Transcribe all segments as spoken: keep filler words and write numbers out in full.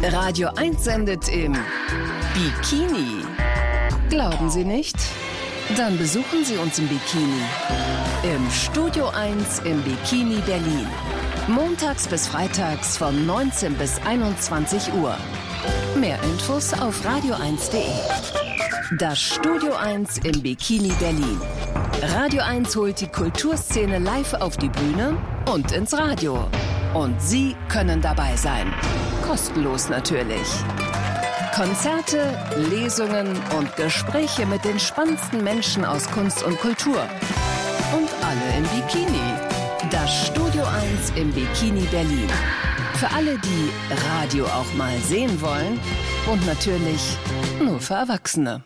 Radio eins sendet im Bikini. Glauben Sie nicht? Dann besuchen Sie uns im Bikini. Im Studio eins im Bikini Berlin. Montags bis freitags von neunzehn bis einundzwanzig Uhr. Mehr Infos auf radio eins punkt de. Das Studio eins im Bikini Berlin. Radio eins holt die Kulturszene live auf die Bühne und ins Radio. Und Sie können dabei sein. Kostenlos natürlich. Konzerte, Lesungen und Gespräche mit den spannendsten Menschen aus Kunst und Kultur. Und alle im Bikini. Das Studio eins im Bikini Berlin. Für alle, die Radio auch mal sehen wollen. Und natürlich nur für Erwachsene.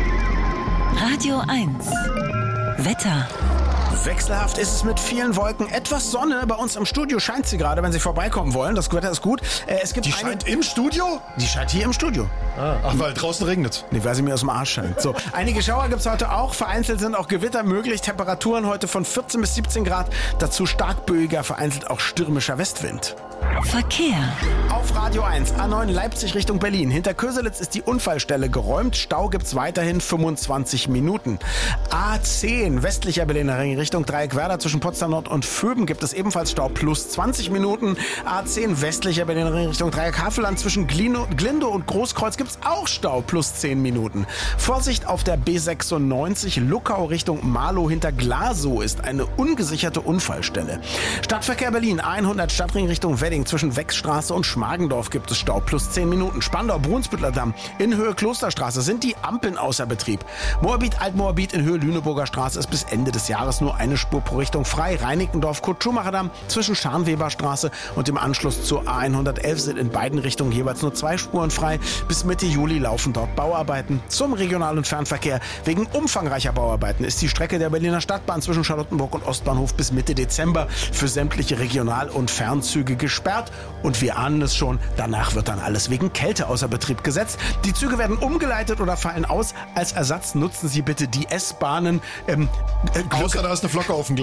Radio eins. Wetter. Wechselhaft ist es mit vielen Wolken. Etwas Sonne. Bei uns im Studio scheint sie gerade, wenn Sie vorbeikommen wollen. Das Wetter ist gut. Äh, es gibt Die eine... scheint im Studio? Die scheint hier im Studio. Ah. Ach, weil draußen regnet. Nee, weil sie mir aus dem Arsch scheint. So, einige Schauer gibt es heute auch. Vereinzelt sind auch Gewitter möglich. Temperaturen heute von vierzehn bis siebzehn Grad. Dazu stark böiger, vereinzelt auch stürmischer Westwind. Verkehr. Auf Radio eins, A neun Leipzig Richtung Berlin. Hinter Köselitz ist die Unfallstelle geräumt. Stau gibt's weiterhin fünfundzwanzig Minuten. A zehn westlicher Berliner Ring Richtung Dreieckwerder zwischen Potsdam Nord und Vöben gibt es ebenfalls Stau plus zwanzig Minuten. A zehn westlicher Berliner Ring Richtung Dreieck Havelland zwischen Glino, Glindo und Großkreuz gibt's auch Stau plus zehn Minuten. Vorsicht auf der B sechsundneunzig Luckau Richtung Marlow hinter Glasow ist eine ungesicherte Unfallstelle. Stadtverkehr Berlin A hundert Stadtring Richtung Wedding zwischen Weckstraße und Schmargendorf gibt es Stau plus zehn Minuten. Spandau-Brunsbüttler Damm in Höhe Klosterstraße sind die Ampeln außer Betrieb. Moabit Altmoabit in Höhe Lüneburger Straße ist bis Ende des Jahres nur eine Spur pro Richtung frei. Reinickendorf Kurt-Schumacher Damm zwischen Scharnweberstraße und dem Anschluss zur A hundertelf sind in beiden Richtungen jeweils nur zwei Spuren frei. Bis Mitte Juli laufen dort Bauarbeiten. Zum Regional- und Fernverkehr. Wegen umfangreicher Bauarbeiten ist die Strecke der Berliner Stadtbahn zwischen Charlottenburg und Ostbahnhof bis Mitte Dezember für sämtliche Regional- und Fernzüge gesperrt. Und wir ahnen es schon, danach wird dann alles wegen Kälte außer Betrieb gesetzt. Die Züge werden umgeleitet oder fallen aus. Als Ersatz nutzen Sie bitte die S-Bahnen. Ähm, äh, Außer da ist eine Flocke auf dem Glas.